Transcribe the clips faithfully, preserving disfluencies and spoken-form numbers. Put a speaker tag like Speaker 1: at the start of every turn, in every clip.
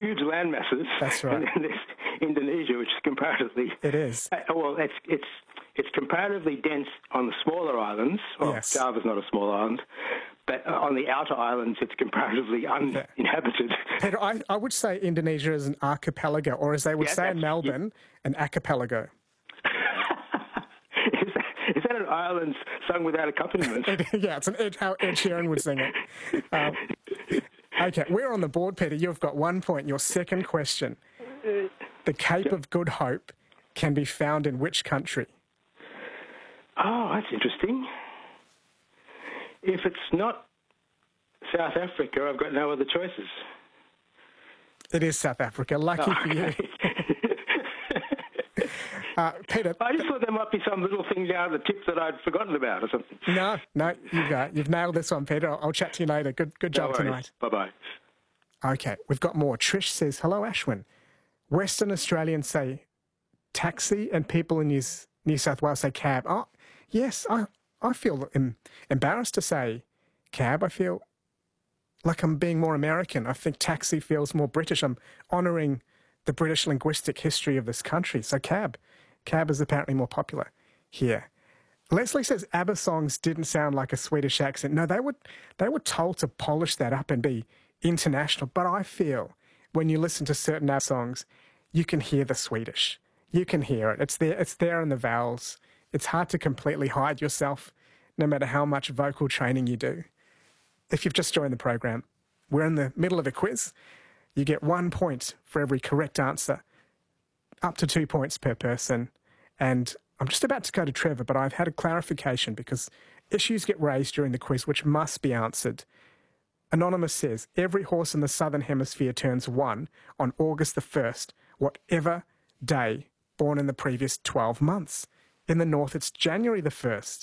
Speaker 1: huge land masses.
Speaker 2: That's right.
Speaker 1: And then there's Indonesia, which is comparatively...
Speaker 2: It is.
Speaker 1: Uh, well, it's, it's, it's comparatively dense on the smaller islands. Well,
Speaker 2: yes.
Speaker 1: Java's not a small island. But on the outer islands, it's comparatively uninhabited.
Speaker 2: Peter, I, I would say Indonesia is an archipelago, or as they would
Speaker 1: yeah,
Speaker 2: say in Melbourne, yeah. an archipelago.
Speaker 1: is, that, is that an island sung without accompaniment?
Speaker 2: Yeah, it's an Ed, how Ed Sheeran would sing it. Um, okay, we're on the board, Peter. You've got one point. Your second question. The Cape of Good Hope can be found in which country?
Speaker 1: Oh, that's interesting. If it's not South Africa, I've got no other choices.
Speaker 2: It is South Africa. Lucky
Speaker 1: oh,
Speaker 2: for you. uh, Peter...
Speaker 1: I just thought there might be some little thing down the tip that I'd forgotten about or something.
Speaker 2: No, no, you've, uh, you've nailed this one, Peter. I'll, I'll chat to you later. Good, good job
Speaker 1: no worries.
Speaker 2: tonight.
Speaker 1: Bye-bye.
Speaker 2: Okay, we've got more. Trish says, hello, Ashwin. Western Australians say taxi and people in New, New South Wales say cab. Oh, yes, I... I feel em- embarrassed to say cab. I feel like I'm being more American. I think taxi feels more British. I'm honouring the British linguistic history of this country. So cab. Cab is apparently more popular here. Leslie says ABBA songs didn't sound like a Swedish accent. No, they were, they were told to polish that up and be international. But I feel when you listen to certain ABBA songs, you can hear the Swedish. You can hear it. It's there, it's there in the vowels. It's hard to completely hide yourself, no matter how much vocal training you do. If you've just joined the program, we're in the middle of a quiz. You get one point for every correct answer, up to two points per person. And I'm just about to go to Trevor, but I've had a clarification because issues get raised during the quiz which must be answered. Anonymous says, every horse in the Southern Hemisphere turns one on August the first, whatever day born in the previous twelve months. In the north, it's January the first.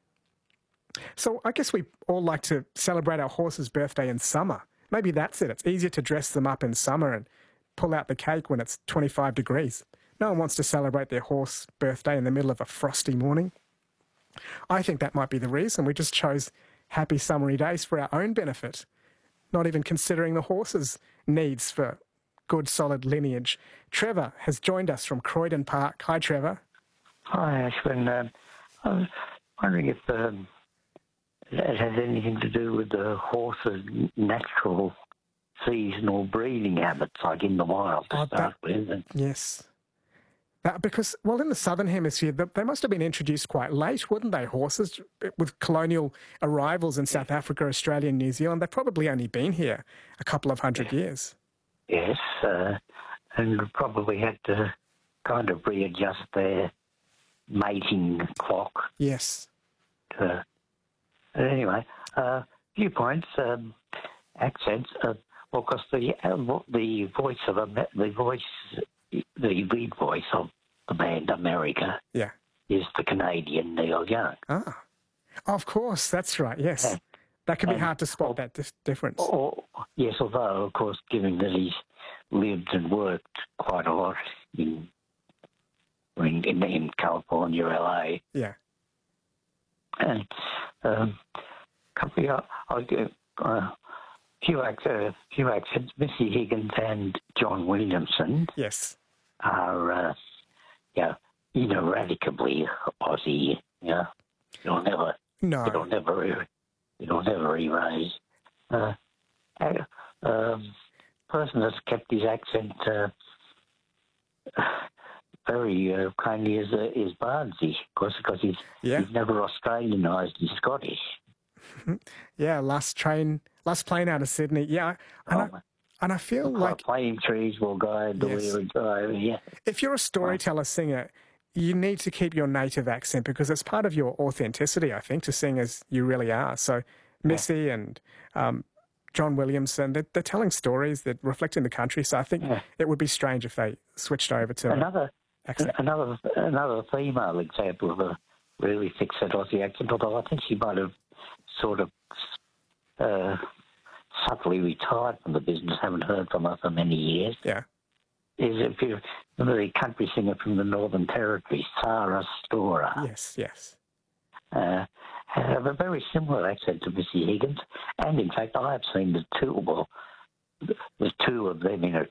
Speaker 2: So I guess we all like to celebrate our horse's birthday in summer. Maybe that's it. It's easier to dress them up in summer and pull out the cake when it's twenty-five degrees. No one wants to celebrate their horse birthday in the middle of a frosty morning. I think that might be the reason. We just chose happy summery days for our own benefit, not even considering the horse's needs for good, solid lineage. Trevor has joined us from Croydon Park. Hi, Trevor.
Speaker 3: Hi, Ashwin. Uh, I was wondering if um, it has anything to do with the horse's natural seasonal breeding habits, like in the wild to
Speaker 2: oh,
Speaker 3: start
Speaker 2: that,
Speaker 3: with. And
Speaker 2: yes. That, because, well, in the Southern Hemisphere, they must have been introduced quite late, wouldn't they, horses? With colonial arrivals in South Africa, Australia and New Zealand, they've probably only been here a couple of hundred years.
Speaker 3: Yes, uh, and probably had to kind of readjust their mating clock.
Speaker 2: Yes.
Speaker 3: Uh, anyway, uh, few points. Um, accents. Uh, well, because the uh, the voice of the voice, the lead voice of the band America,
Speaker 2: yeah,
Speaker 3: is the Canadian Neil Young.
Speaker 2: Ah, of course, that's right. Yes,
Speaker 3: yeah.
Speaker 2: That can be
Speaker 3: and,
Speaker 2: hard to spot that dif- difference.
Speaker 3: Or, yes, although of course, given that he's lived and worked quite a lot in. In, in, in California, L A.
Speaker 2: Yeah.
Speaker 3: And um, couple of, uh, uh, few, uh, few accents, Missy Higgins and John Williamson.
Speaker 2: Yes.
Speaker 3: Are, uh, yeah, ineradicably Aussie. Yeah. You'll never,
Speaker 2: no.
Speaker 3: You'll never, you'll never erase. Uh, uh, um, person that's kept his accent. Uh, Very uh, kindly is uh, is Bardsey, because because he's
Speaker 2: yeah.
Speaker 3: he's never Australianised. He's Scottish.
Speaker 2: yeah, last train, last plane out of Sydney. Yeah, and,
Speaker 3: oh,
Speaker 2: I, and I feel like
Speaker 3: plane trees will guide the
Speaker 2: yes.
Speaker 3: weary driver. Yeah.
Speaker 2: If you're a storyteller singer, you need to keep your native accent because it's part of your authenticity. I think to sing as you really are. So Missy yeah. and um, John Williamson, they're, they're telling stories that reflect in the country. So I think yeah. it would be strange if they switched over to
Speaker 3: another.
Speaker 2: Accent.
Speaker 3: Another another female example of a really fixed Aussie accent, although I think she might have sort of uh, subtly retired from the business, haven't heard from her for many years.
Speaker 2: Yeah.
Speaker 3: Is if you remember the country singer from the Northern Territory, Sarah Storer.
Speaker 2: Yes, yes.
Speaker 3: Uh, have a very similar accent to Missy Higgins, and in fact I have seen the two, well, there's two of them in a